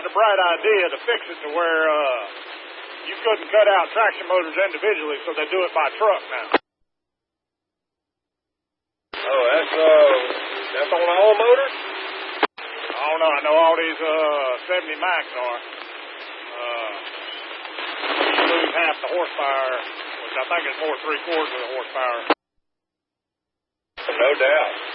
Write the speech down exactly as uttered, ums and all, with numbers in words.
a bright idea to fix it to where uh, you couldn't cut out traction motors individually, so they do it by truck now. Oh, that's uh, that's on all motors? I don't know. I know all these uh seventy Max are. Uh, you lose half the horsepower, which I think is more three quarters of the horsepower. No doubt.